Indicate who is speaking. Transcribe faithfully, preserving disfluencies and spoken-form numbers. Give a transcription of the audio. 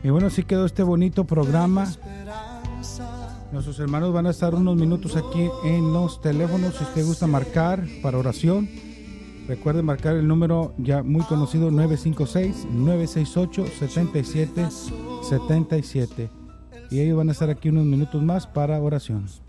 Speaker 1: Y bueno, así quedó este bonito programa. Nuestros hermanos van a estar unos minutos aquí en los teléfonos. Si usted gusta marcar para oración, recuerde marcar el número ya muy conocido nueve cinco seis, nueve seis ocho, siete siete siete siete. Y ellos van a estar aquí unos minutos más para oración.